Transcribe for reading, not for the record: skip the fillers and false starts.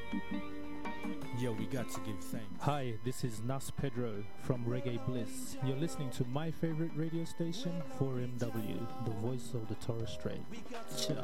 Yo, we got to give thanks. Hi, this is Nas Pedro from Reggae Bliss. You're listening to my favorite radio station, 4MW, the voice of the Torres Strait. Ciao.